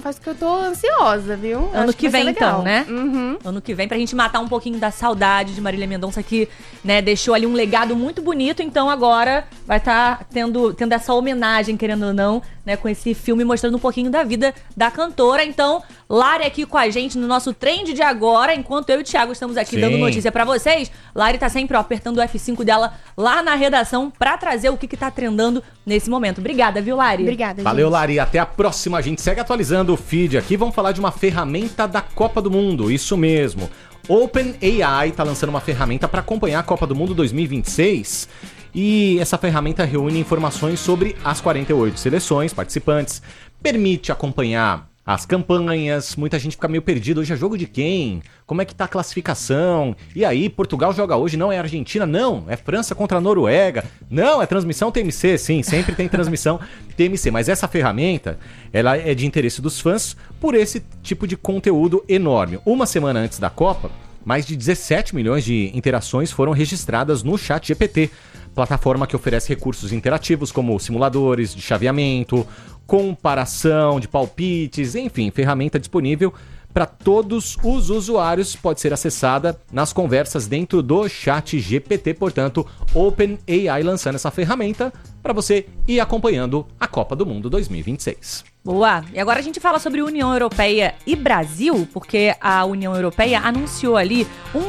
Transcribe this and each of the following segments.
confesso que eu tô ansiosa, viu? Ano que vem, então, né? Uhum. Ano que vem, pra gente matar um pouquinho da saudade de Marília Mendonça, que, né, deixou ali um legado muito bonito. Então agora vai estar tendo essa homenagem, querendo ou não, né, com esse filme mostrando um pouquinho da vida da cantora. Então, Lari aqui com a gente no nosso trend de agora, enquanto eu e o Thiago estamos aqui dando notícia pra vocês. Lari tá sempre, ó, apertando o F5 dela lá na redação pra trazer o que tá trendando nesse momento. Obrigada, viu, Lari? Obrigada, Valeu, gente. Lari. Até a próxima. A gente segue atualizando o feed aqui. Vamos falar de uma ferramenta da Copa do Mundo. Isso mesmo. OpenAI tá lançando uma ferramenta para acompanhar a Copa do Mundo 2026. E essa ferramenta reúne informações sobre as 48 seleções participantes, permite acompanhar as campanhas. Muita gente fica meio perdida. Hoje é jogo de quem? Como é que tá a classificação? E aí, Portugal joga hoje, não é Argentina? Não, é França contra a Noruega. Não, é transmissão TMC, sim, sempre tem transmissão TMC. Mas essa ferramenta, ela é de interesse dos fãs por esse tipo de conteúdo enorme. Uma semana antes da Copa, mais de 17 milhões de interações foram registradas no ChatGPT, plataforma que oferece recursos interativos como simuladores de chaveamento, comparação de palpites, enfim, ferramenta disponível para todos os usuários, pode ser acessada nas conversas dentro do ChatGPT. Portanto, OpenAI lançando essa ferramenta para você ir acompanhando a Copa do Mundo 2026. Boa! E agora a gente fala sobre União Europeia e Brasil, porque a União Europeia anunciou ali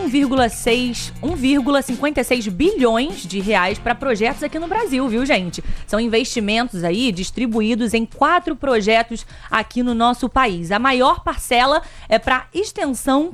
1,56 bilhões de reais para projetos aqui no Brasil, viu, gente? São investimentos aí distribuídos em 4 projetos aqui no nosso país. A maior parcela é para extensão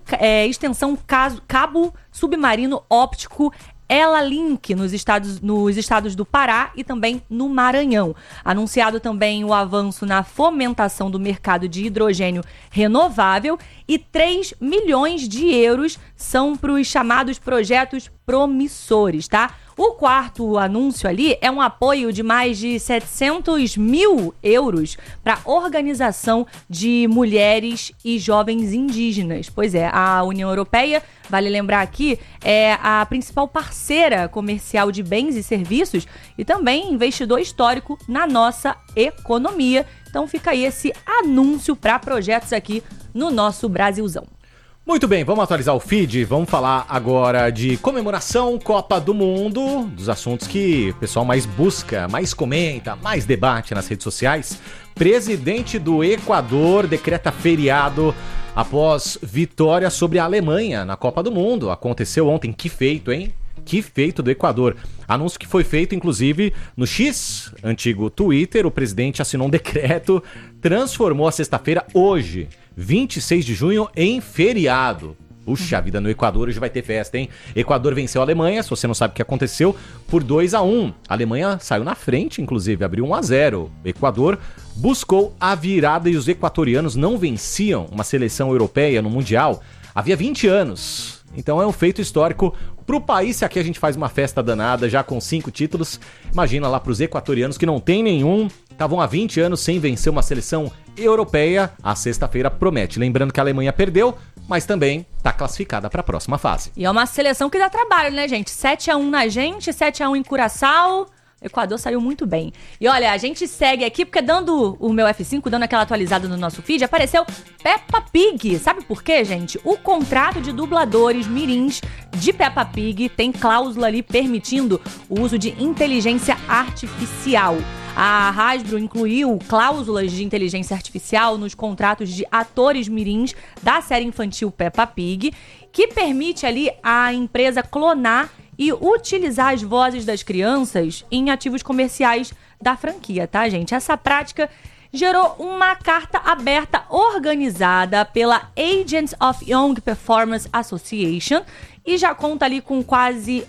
cabo submarino óptico Ela Link nos estados do Pará e também no Maranhão. Anunciado também o avanço na fomentação do mercado de hidrogênio renovável e 3 milhões de euros são para os chamados projetos promissores, tá? O quarto anúncio ali é um apoio de mais de 700 mil euros para organização de mulheres e jovens indígenas. Pois é, a União Europeia, vale lembrar aqui, é a principal parceira comercial de bens e serviços e também investidor histórico na nossa economia. Então fica aí esse anúncio para projetos aqui no nosso Brasilzão. Muito bem, vamos atualizar o feed, vamos falar agora de comemoração Copa do Mundo, dos assuntos que o pessoal mais busca, mais comenta, mais debate nas redes sociais. Presidente do Equador decreta feriado após vitória sobre a Alemanha na Copa do Mundo. Aconteceu ontem, que feito, hein? Que feito do Equador. Anúncio que foi feito, inclusive, no X, antigo Twitter. O presidente assinou um decreto, transformou a sexta-feira, hoje, 26 de junho, em feriado. Puxa vida, no Equador hoje vai ter festa, hein? Equador venceu a Alemanha, se você não sabe o que aconteceu, por 2-1. A Alemanha saiu na frente, inclusive, abriu 1-0. O Equador buscou a virada e os equatorianos não venciam uma seleção europeia no Mundial havia 20 anos. Então é um feito histórico pro país. Se aqui a gente faz uma festa danada já com 5 títulos, imagina lá pros equatorianos que não tem nenhum, estavam há 20 anos sem vencer uma seleção europeia. A sexta-feira promete. Lembrando que a Alemanha perdeu, mas também tá classificada para a próxima fase. E é uma seleção que dá trabalho, né, gente? 7-1 na gente, 7-1 em Curaçao. O Equador saiu muito bem. E olha, a gente segue aqui, porque dando o meu F5, dando aquela atualizada no nosso feed, apareceu Peppa Pig. Sabe por quê, gente? O contrato de dubladores mirins de Peppa Pig tem cláusula ali permitindo o uso de inteligência artificial. A Hasbro incluiu cláusulas de inteligência artificial nos contratos de atores mirins da série infantil Peppa Pig, que permite ali a empresa clonar e utilizar as vozes das crianças em ativos comerciais da franquia, tá, gente? Essa prática gerou uma carta aberta organizada pela Agents of Young Performance Association e já conta ali com quase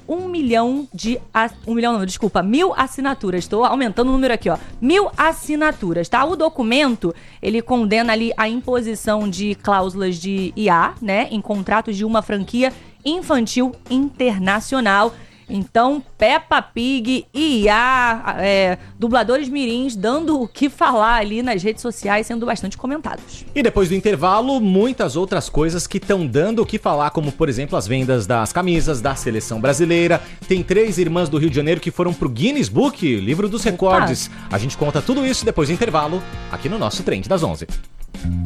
1.000 assinaturas. Estou aumentando o número aqui, ó. 1.000 assinaturas, tá? O documento, ele condena ali a imposição de cláusulas de IA, né, em contratos de uma franquia infantil internacional. Então, Peppa Pig e IA, dubladores mirins dando o que falar ali nas redes sociais, sendo bastante comentados. E depois do intervalo, muitas outras coisas que estão dando o que falar, como, por exemplo, as vendas das camisas da seleção brasileira. Tem 3 irmãs do Rio de Janeiro que foram pro Guinness Book, livro dos recordes. A gente conta tudo isso depois do intervalo, aqui no nosso Trend das 11.